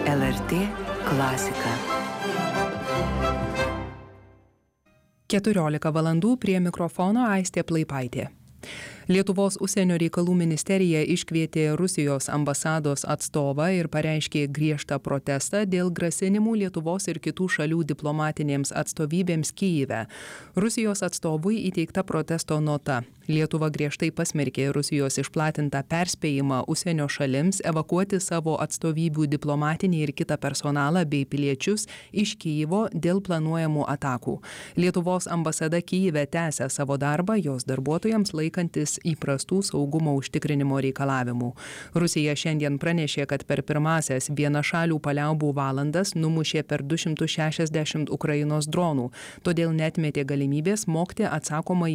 LRT klasika. 14 valandų prie mikrofono Aistė Plaipaitė. Lietuvos užsienio reikalų ministerija iškvietė Rusijos ambasados atstovą ir pareiškė griežtą protestą dėl grasinimų Lietuvos ir kitų šalių diplomatinėms atstovybėms Kyjive. Rusijos atstovui įteikta protesto nota. Lietuva griežtai pasmerkė Rusijos išplatintą perspėjimą užsienio šalims evakuoti savo atstovybių diplomatinį ir kitą personalą bei piliečius iš Kyjivo dėl planuojamų atakų. Lietuvos ambasada Kyjive tęsia savo darbą, jos darbuotojams laikantis įprastų saugumo užtikrinimo reikalavimų. Rusija šiandien pranešė, kad per pirmąsias vienašalių paliaubų valandas numušė per 260 Ukrainos dronų, todėl neatmetė galimybės smogti atsakomąjį